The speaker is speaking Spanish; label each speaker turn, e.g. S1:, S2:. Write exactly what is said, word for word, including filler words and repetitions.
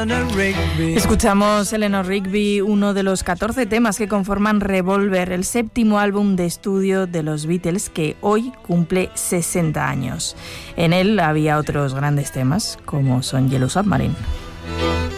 S1: Escuchamos Eleanor Rigby, uno de los catorce temas que conforman Revolver, el séptimo álbum de estudio de los Beatles que hoy cumple sesenta años. En él había otros grandes temas, como son Yellow Submarine.